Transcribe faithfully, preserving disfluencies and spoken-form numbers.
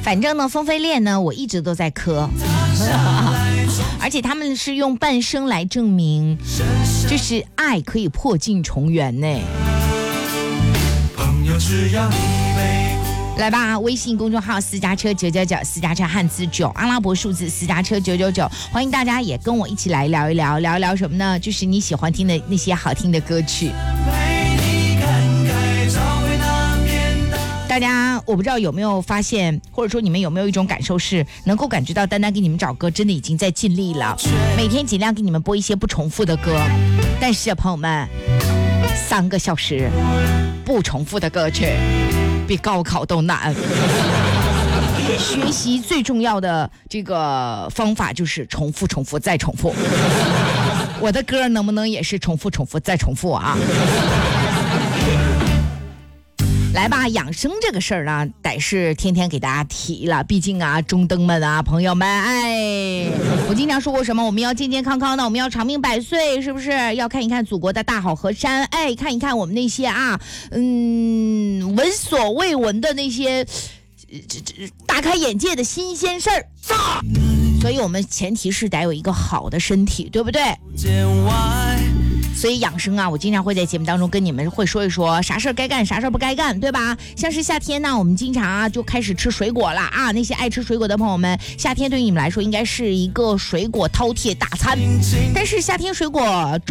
反正呢，风飞恋呢，我一直都在磕，而且他们是用半生来证明，就是爱可以破镜重圆呢。朋友只要你没来吧，微信公众号私家车九九九，私家车汉字九，阿拉伯数字私家车九九九，欢迎大家也跟我一起来聊一聊，聊一聊什么呢？就是你喜欢听的那些好听的歌曲。大家，我不知道有没有发现，或者说你们有没有一种感受，是能够感觉到丹丹给你们找歌真的已经在尽力了，每天尽量给你们播一些不重复的歌。但是朋友们，三个小时不重复的歌曲比高考都难。学习最重要的这个方法就是重复重复再重复。我的歌能不能也是重复重复再重复啊？来吧，养生这个事儿呢，得是天天给大家提了。毕竟啊，中灯们啊，朋友们，哎，我经常说过什么？我们要健健康康的，我们要长命百岁，是不是？要看一看祖国的大好河山，哎，看一看我们那些啊，嗯，闻所未闻的那些，这这大开眼界的新鲜事儿。所以我们前提是得有一个好的身体，对不对？所以养生啊，我经常会在节目当中跟你们会说一说啥事儿该干，啥事儿不该干，对吧？像是夏天呢，我们经常啊就开始吃水果了啊。那些爱吃水果的朋友们，夏天对于你们来说应该是一个水果饕餮大餐。但是夏天水果